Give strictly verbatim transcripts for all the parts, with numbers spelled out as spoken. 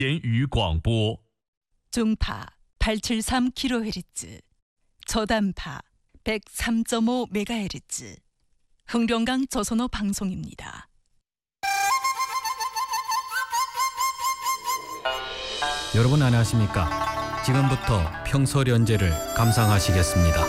言语广播 중파 팔백칠십삼 킬로헤르츠, 저단파 백삼 점 오 메가헤르츠, 흥룡강 조선어 방송입니다. 여러분 안녕하십니까? 지금부터 평소련제를 감상하시겠습니다.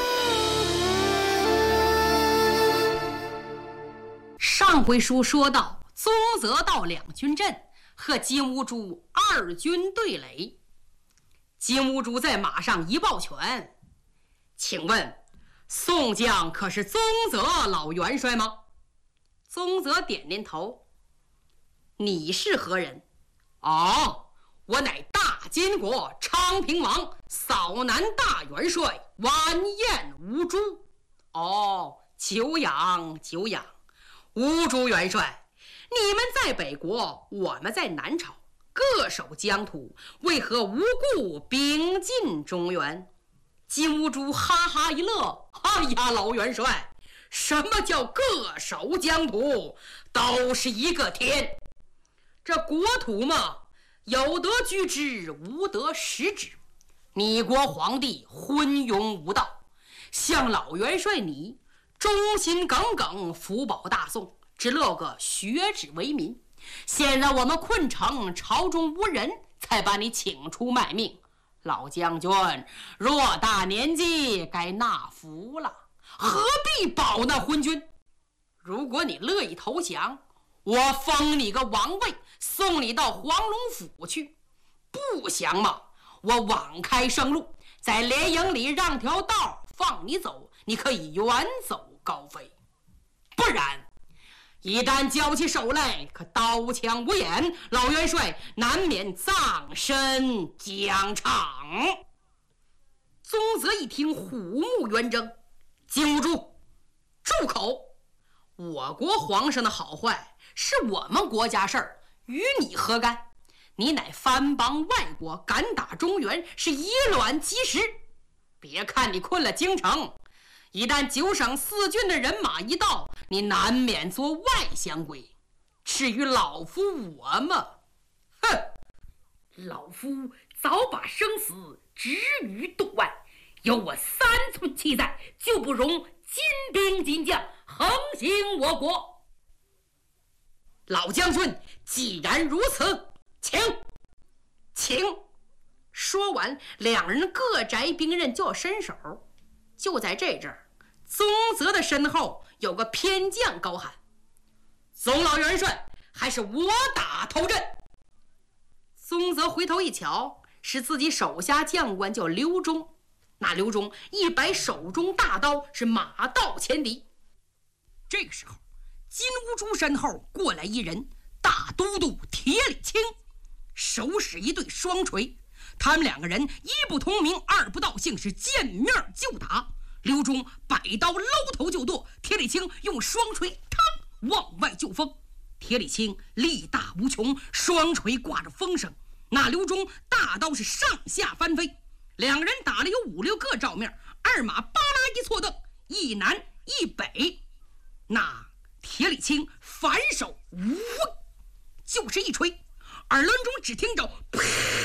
上回书说到，宗泽到两军阵和金兀术二军对垒。金兀术在马上一抱拳：“请问宋将可是宗泽老元帅吗？”宗泽点点头：“你是何人？”“哦，我乃大金国昌平王扫南大元帅完颜兀术。”“哦，久仰久仰。兀术元帅，你们在北国，我们在南朝，各守疆土，为何无故兵进中原？”金兀术哈哈一乐：“哎呀，老元帅，什么叫各守疆土？都是一个天。这国土嘛，有得居之，无得食之。你国皇帝昏庸无道，像老元帅你忠心耿耿，福保大宋，只乐个学止为民。现在我们困城，朝中无人，才把你请出卖命。老将军偌大年纪，该纳福了，何必保那昏君？如果你乐意投降，我封你个王位，送你到黄龙府去。不降嘛，我网开生路，在连营里让条道放你走，你可以远走高飞。不然一旦交起手来，可刀枪无眼，老元帅难免葬身疆场。”宗泽一听，虎目圆睁：“金兀术，住口！我国皇上的好坏是我们国家事儿，与你何干？你乃藩邦外国，敢打中原，是以卵击石。别看你困了京城，一旦九省四郡的人马一到，你难免做外乡鬼。至于老夫我嘛，哼，老夫早把生死置于度外，有我三寸气在，就不容金兵金将横行我国。老将军，既然如此，请请。”说完，两人各摘兵刃就要伸手。就在这阵儿，宗泽的身后有个偏将高喊：“宗老元帅，还是我打头阵！”宗泽回头一瞧，是自己手下将官叫刘忠。那刘忠一摆手中大刀，是马到前敌。这个时候，金兀术身后过来一人，大都督铁里清，手使一对双锤。他们两个人一不同名，二不道姓，是见面就打。刘忠摆刀搂头就剁，铁里清用双锤嘡往外就锋。铁里清力大无穷，双锤挂着风声，那刘忠大刀是上下翻飞。两个人打了有五六个照面，二马巴拉一错蹬，一南一北。那铁里清反手呜就是一锤，耳轮中只听着啪，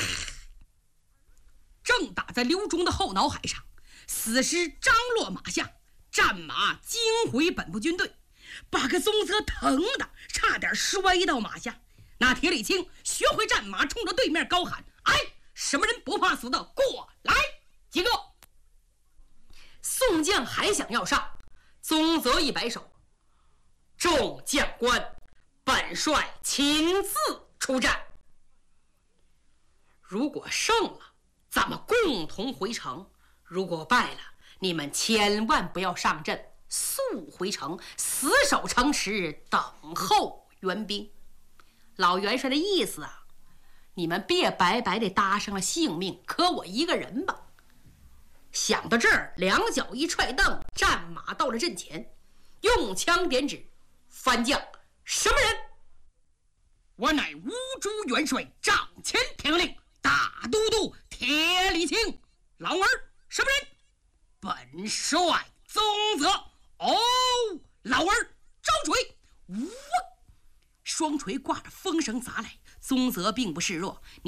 正打在刘忠的后脑海上，死尸张落马下，战马惊回本部军队，把个宗泽疼的差点摔到马下。那铁里清学会战马，冲着对面高喊：“哎，什么人不怕死的，过来几个！”宋将还想要上，宗泽一摆手：“众将官，本帅亲自出战。如果胜了，咱们共同回城；如果败了，你们千万不要上阵，速回城，死守城池，等候援兵。”老元帅的意思啊，你们别白白的搭上了性命，可我一个人吧。想到这儿，两脚一踹蹬，战马到了阵前，用枪点指：“番将什么人？”“我乃兀术元帅，帐前听令，大都督铁里清。”“老儿什么人？”“本帅宗泽。”“哦，老儿招锤！”“呜！”双锤挂着风声砸来， 宗泽并不示弱。